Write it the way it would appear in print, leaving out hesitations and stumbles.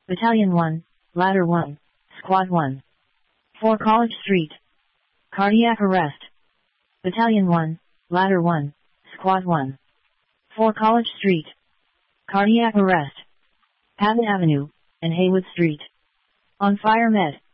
Battalion 1, Ladder 1, Squad 1. 4 College Street. Cardiac arrest. Battalion 1, Ladder 1, Squad 1. 4 College Street. Cardiac arrest. Patton Avenue, and Haywood Street. On fire med.